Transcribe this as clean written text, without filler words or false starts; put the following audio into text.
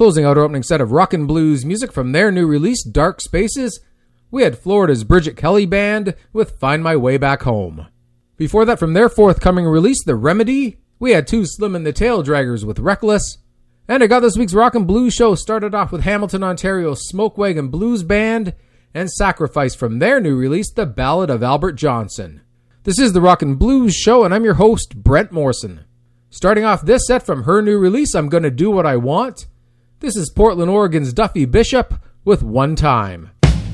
Closing out our opening set of rock and blues music from their new release, Dark Spaces, we had Florida's Bridget Kelly Band with Find My Way Back Home. Before that, from their forthcoming release, The Remedy, we had Too Slim and the Tail Draggers with Reckless. And I got this week's rock and blues show started off with Hamilton, Ontario's Smoke Wagon Blues Band and Sacrifice from their new release, The Ballad of Albert Johnson. This is the Rock and Blues Show, and I'm your host, Brent Morrison. Starting off this set from her new release, I'm Gonna Do What I Want. This is Portland, Oregon's Duffy Bishop with One Time.